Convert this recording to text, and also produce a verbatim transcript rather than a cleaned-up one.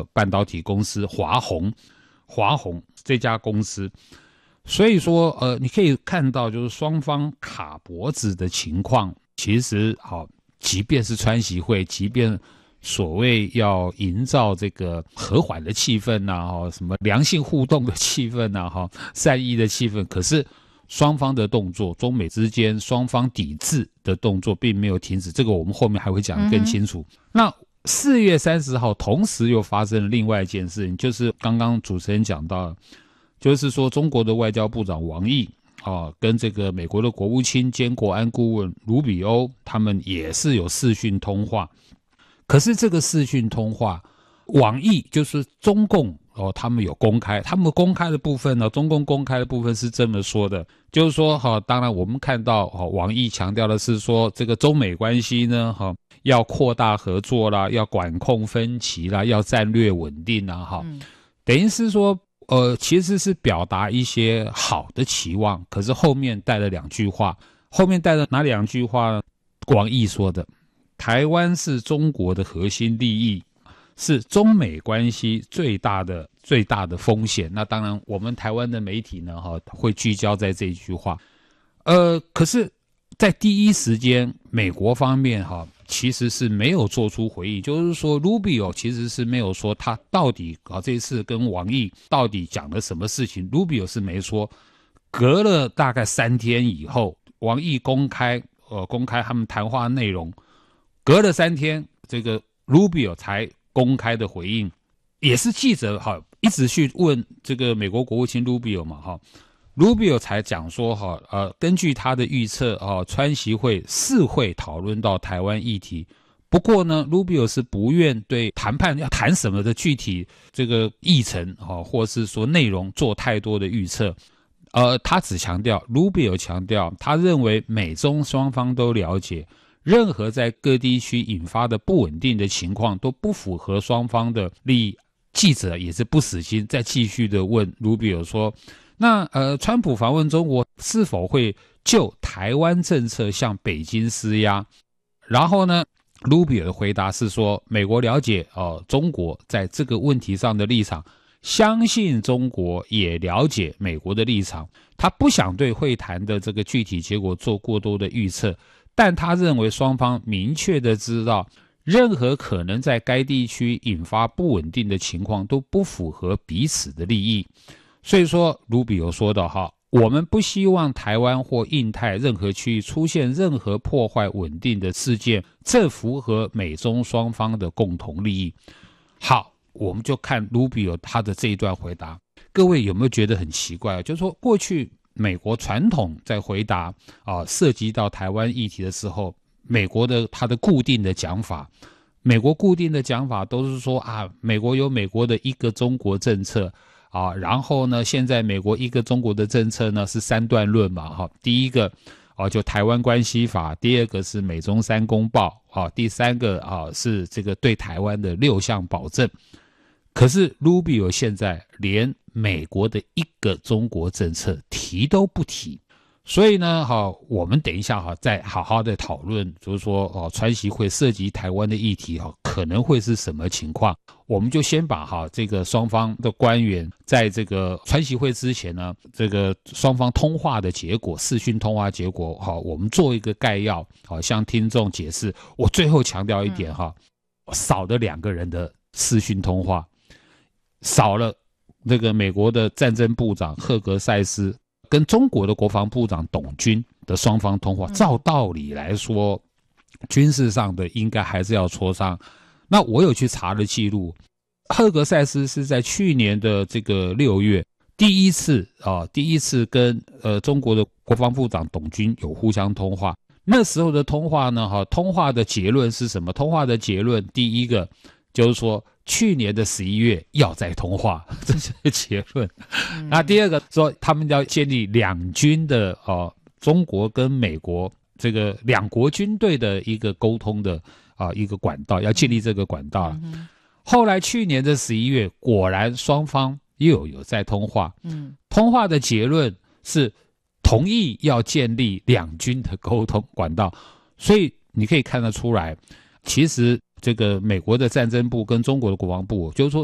个半导体公司华虹，华虹这家公司。所以说，呃，你可以看到，就是双方卡脖子的情况，其实好，即便是川习会，即便所谓要营造这个和缓的气氛呐、啊，什么良性互动的气氛呐、啊，哈，善意的气氛，可是双方的动作，中美之间双方抵制的动作并没有停止，这个我们后面还会讲得更清楚。嗯、那四月三十号，同时又发生了另外一件事情，就是刚刚主持人讲到，就是说中国的外交部长王毅啊，跟这个美国的国务卿兼国安顾问卢比欧，他们也是有视讯通话。可是这个视讯通话，网易就是中共哦，他们有公开，他们公开的部分呢，中共公开的部分是这么说的，就是说哈，当然我们看到哈，网易强调的是说这个中美关系呢哈，要扩大合作啦，要管控分歧啦，要战略稳定啦哈，嗯、等于是说呃，其实是表达一些好的期望，可是后面带了两句话，后面带了哪两句话呢？网易说的，台湾是中国的核心利益，是中美关系最大的最大的风险。那当然，我们台湾的媒体呢，哈，会聚焦在这一句话。呃，可是，在第一时间，美国方面哈，其实是没有做出回应，就是说 ，Rubio 其实是没有说他到底啊这次跟王毅到底讲了什么事情 ，Rubio 是没说。隔了大概三天以后，王毅公开呃公开他们谈话内容，隔了三天，这个 Rubio 才公开的回应，也是记者哈一直去问这个美国国务卿 Rubio 嘛哈。Rubio 才讲说哈，呃，根据他的预测啊，川习会是会讨论到台湾议题。不过呢 ，Rubio 是不愿对谈判要谈什么的具体这个议程啊，或是说内容做太多的预测。呃，他只强调 ，Rubio 强调，他认为美中双方都了解，任何在各地区引发的不稳定的情况都不符合双方的利益。记者也是不死心，再继续的问 Rubio 说。那呃，川普访问中国是否会就台湾政策向北京施压？然后呢 ，Rubio 的回答是说，美国了解哦、呃，中国在这个问题上的立场，相信中国也了解美国的立场。他不想对会谈的这个具体结果做过多的预测，但他认为双方明确的知道，任何可能在该地区引发不稳定的情况都不符合彼此的利益。所以说，卢比欧说的哈，我们不希望台湾或印太任何区域出现任何破坏稳定的事件，这符合美中双方的共同利益。好，我们就看卢比欧他的这一段回答，各位有没有觉得很奇怪？就是说，过去美国传统在回答啊涉及到台湾议题的时候，美国的他的固定的讲法，美国固定的讲法都是说啊，美国有美国的一个中国政策。啊，然后呢，现在美国一个中国的政策呢是三段论嘛，哈，第一个啊就台湾关系法，第二个是美中三公报，啊，第三个啊是这个对台湾的六项保证。可是 Rubio 现在连美国的一个中国政策提都不提，所以呢，哈，我们等一下哈再好好的讨论，就是说哦，川习会涉及台湾的议题哈，可能会是什么情况？我们就先把哈这个双方的官员在这个川习会之前呢，这个双方通话的结果，视讯通话结果哈，我们做一个概要，好向听众解释。我最后强调一点哈，少了两个人的视讯通话，少了这个美国的战争部长赫格塞斯跟中国的国防部长董军的双方通话。照道理来说，军事上的应该还是要磋商。那我有去查了记录，赫格塞斯是在去年的这个六月第一次啊，第一次跟呃中国的国防部长董军有互相通话。那时候的通话呢，哈，通话的结论是什么？通话的结论，第一个就是说，去年的十一月要再通话，这是结论。嗯、那第二个说，他们要建立两军的哦、呃，中国跟美国这个两国军队的一个沟通的。啊，一个管道要建立这个管道、嗯、后来去年的十一月，果然双方又有在通话。嗯，通话的结论是同意要建立两军的沟通管道，所以你可以看得出来，其实这个美国的战争部跟中国的国防部，就是说